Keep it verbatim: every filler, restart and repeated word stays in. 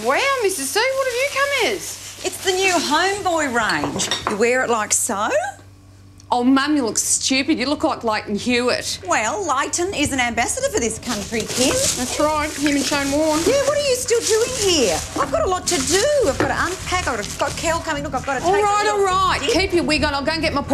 Wow, Missus C, what have you come as? It's the new Homeboy range. You wear it like so. Oh, Mum, you look stupid. You look like Leighton Hewitt. Well, Leighton is an ambassador for this country, Kim. That's right, him and Shane Warne. Yeah, what are you still doing here? I've got a lot to do. I've got to unpack. I've got Kel coming. Look, I've got to take All right, a all little right. dip. Keep your wig on. I'll go and get my